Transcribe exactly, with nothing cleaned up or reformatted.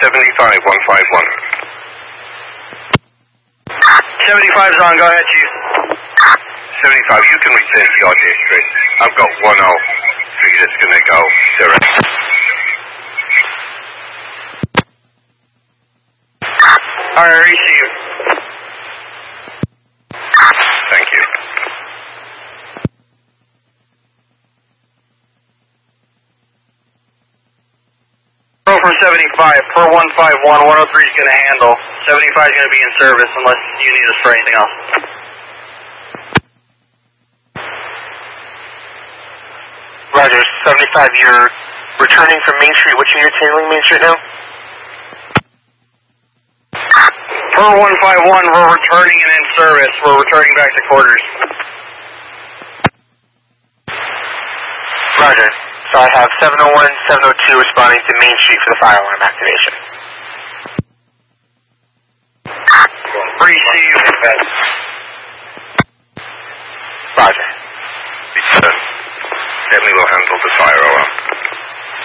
seventy-five, one five one. seventy-five's on, go ahead, Chief. seventy-five, you can return to your district. I've got one oh three that's going to go direct. Alright, receive. Thank you. Pro from seventy-five, per one five one, one oh three is going to handle. seventy-five is going to be in service unless you need us for anything else. Roger, seventy-five, you're returning from Main Street. Which unit's handling Main Street now? Per one five one, we're returning and in service. We're returning back to quarters. Roger. So I have seven oh one, seven oh two responding to Main Street for the fire alarm activation. Receive. Roger. Return. Definitely will handle the fire alarm.